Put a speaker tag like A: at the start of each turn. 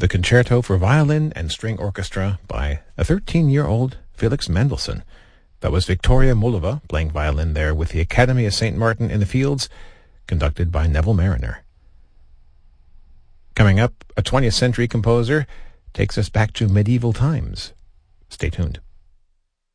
A: the Concerto for Violin and String Orchestra by a 13-year-old Felix Mendelssohn. That was Victoria Mullova playing violin there with the Academy of St. Martin in the Fields, conducted by Neville Marriner. Coming up, a 20th century composer takes us back to medieval times. Stay tuned.